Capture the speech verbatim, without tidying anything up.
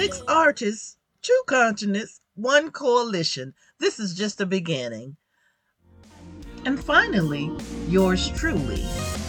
Six artists, two continents, one coalition. This is just a beginning. And finally, yours truly,